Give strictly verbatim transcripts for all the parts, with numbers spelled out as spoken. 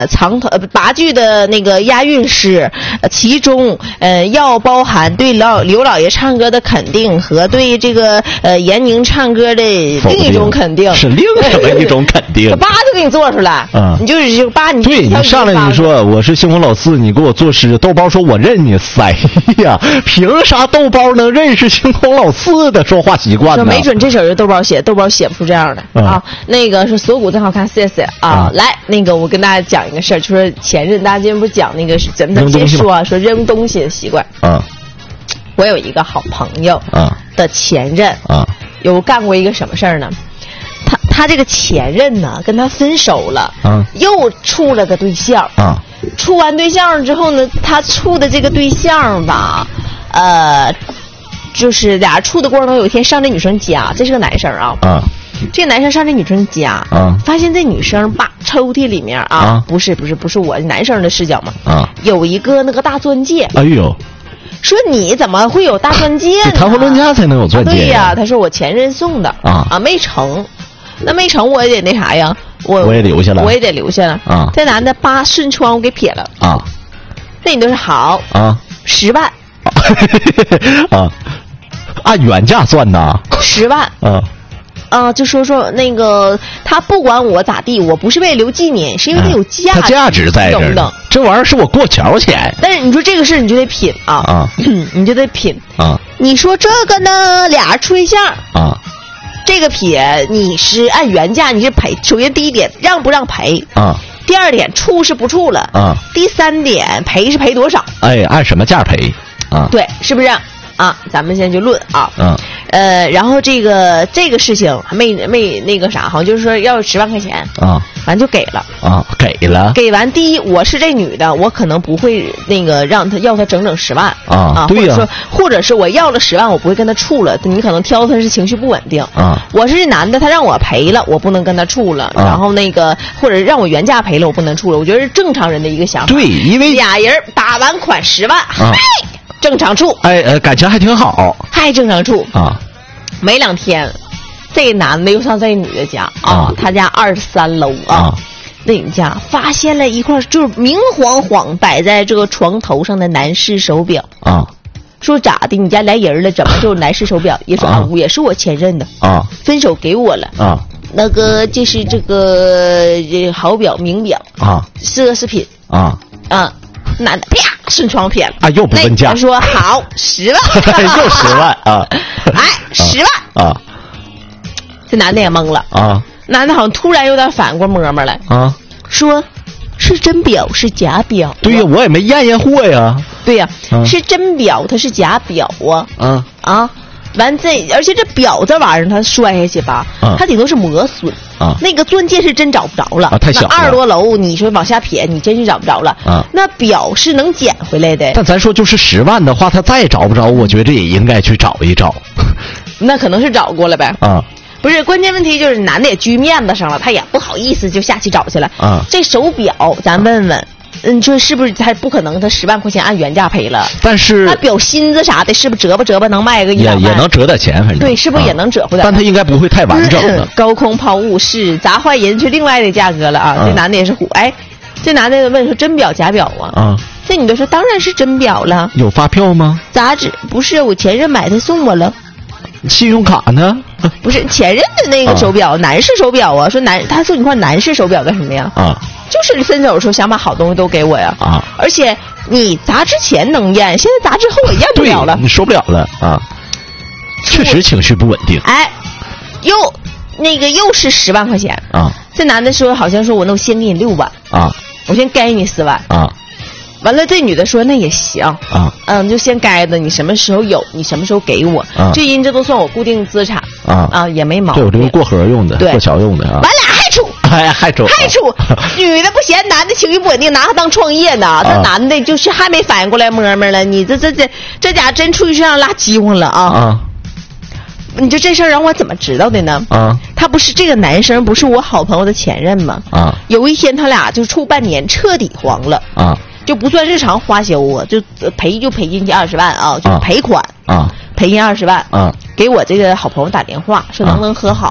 长头呃八句的那个押韵诗，呃其中呃要包含对老刘老爷唱歌的肯定和对这个呃闫宁唱歌的另一种肯定， 是另什么一种肯定？ 八就给你做出来，嗯，你就是就八你对你上来你说我是兴丰老四，你给我作诗，豆包说我认你谁呀？凭啥豆包能认识兴丰老四的说话习惯呢？ 没准这首是豆包写，豆包写不出这样的、嗯、啊。那个是锁骨真好看，谢谢啊、嗯。来，那个我跟大家讲一个事儿，就说前任，大家今天不是讲那个咱们先说啊，说扔东西的习惯啊。我有一个好朋友啊的前任啊，有干过一个什么事儿呢？他他这个前任呢，跟他分手了啊，又处了个对象啊。处完对象之后呢，他处的这个对象吧，呃。就是俩人处的过程中，有一天上这女生家，这是个男生啊，啊，这个男生上这女生家，啊，发现这女生把抽屉里面啊，啊不是不是不是我男生的视角嘛，啊，有一个那个大钻戒， 哎呦， 说你怎么会有大钻戒呢？ 谈婚论嫁才能有钻戒、啊， 对呀、啊，他说我前任送的啊啊没成，那没成我也得那啥呀，我我也留下了， 我也得留下了啊，这男的叭顺窗户给撇了啊，那你都是好啊，十万啊。按原价算呐， 十万，嗯，啊，就说说那个他不管我咋地，我不是为了留纪念，是因为他有价值， 他价值在这儿，等这玩意儿是我过桥钱。 但是你说这个事你就得品啊，啊，你就得品啊。你说这个呢，俩人处对象啊，这个撇你是按原价，你是赔。首先第一点，让不让赔啊？第二点，处是不处了啊？第三点，赔是赔多少？ 哎，按什么价赔啊？ 对，是不是？啊，咱们现在就论啊，嗯，呃，然后这个这个事情没没那个啥，好像就是说要十万块钱啊，完就给了啊，给了， 给完第一，我是这女的，我可能不会那个让他要他整整十万啊，啊，对呀、啊， 或者说或者是我要了十万，我不会跟他处了，你可能挑他是情绪不稳定啊，我是这男的，他让我赔了，我不能跟他处了，啊、然后那个或者让我原价赔了，我不能处了，我觉得是正常人的一个想法， 对，因为俩人打完款十万，啊。正常处， 哎呃，感情还挺好， 还正常处啊。没两天，这男的又上这女的家啊，啊他家二十三楼啊，啊那女家发现了一块就是明晃晃摆在这个床头上的男士手表啊。说咋的？你家来人了，怎么就有男士手表？也说啊，也是我前任的啊，分手给我了啊。那个这是这个好表名表啊，奢侈品啊啊。男的啪顺窗撇了啊，又不问价。 他说好十万， 又十万啊！ 哎，十万啊！这男的也懵了啊！男的好像突然有点反过摸摸来啊，说是真表是假表？ 对呀，我也没验验货呀。 对呀，啊、是真表它是假表啊！啊啊！完这，而且这表这玩意儿它摔下去吧，啊、它顶多是磨损。啊，那个钻戒是真找不着了， 啊，太小了。 二十多楼，你说往下撇，你真是找不着了。啊，那表是能捡回来的。 但咱说就是十万的话，他再找不着，我觉得也应该去找一找。 那可能是找过了呗。啊，不是，关键问题就是男的也拘面子上了，他也不好意思就下去找去了。啊，这手表咱问问。嗯，你说是不是？他不可能，他十万块钱按原价赔了。 但是那表芯子啥的，是不是折吧折吧能卖个一两万？ 也也能折点钱，反正对，是不是也能折回来？ 但他应该不会太完整的。 高空抛物是砸坏人，去另外的价格了啊！啊这男的也是虎，哎，这男的问说真表假表啊？啊，这女的说当然是真表了。 有发票吗？ 杂志不是，我前任买的送我了。 信用卡呢？ 不是前任的那个手表，啊、男士手表啊。说男，他送你块男士手表干什么呀？啊。就是分手的时候想把好东西都给我呀啊！而且你砸之前能验，现在砸之后我验不了了， 你受不了了啊！确实情绪不稳定。 哎，又那个又是十万块钱啊！这男的说好像说我那我先给你六万啊，我先该你四万啊。完了，这女的说那也行啊，嗯，就先该的，你什么时候有，你什么时候给我，啊、这因这都算我固定资产啊啊，也没毛病。 对，我这个过河用的，过桥用的啊。 完俩还处， 哎，还处， 还处，女的不嫌男的情绪不稳定，拿他当创业呢。这男的就是还没反应过来摸摸了，你这这这这家真出去身上拉饥荒了啊！啊，你就这事儿让我怎么知道的呢？啊，他不是这个男生，不是我好朋友的前任吗？啊，有一天他俩就处半年，彻底黄了啊。就不算日常花销啊，就赔就赔进去二十万啊，就赔款啊，赔进二十万啊，给我这个好朋友打电话说能不能和好，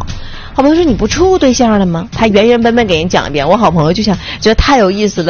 好朋友说你不处对象了吗？他原原本本给人讲一遍，我好朋友就想觉得太有意思了。